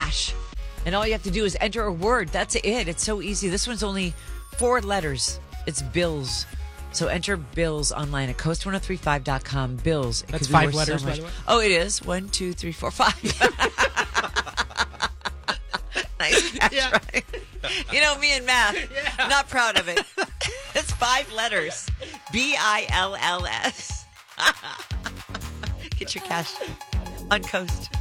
cash. And all you have to do is enter a word. That's it. It's so easy. This one's only 4 letters. It's bills. So enter bills online at coast1035.com. Bills. That's 5 letters, by the way. Oh, it is. 1, 2, 3, 4, 5. Nice catch, Yeah. right? You know, me and math. Yeah. Not proud of it. It's 5 letters. BILLS. Get your cash on Coast.